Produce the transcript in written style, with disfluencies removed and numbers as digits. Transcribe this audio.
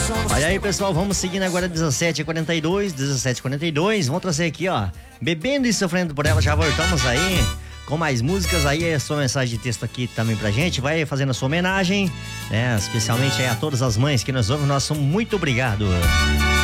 Olha aí, pessoal, vamos seguindo agora 17h42. Vamos trazer aqui, ó, Bebendo e Sofrendo por Ela. Já voltamos aí com mais músicas. Aí a sua mensagem de texto aqui também pra gente. Vai fazendo a sua homenagem, né? Especialmente aí a todas as mães que nos ouvem. Nosso muito obrigado.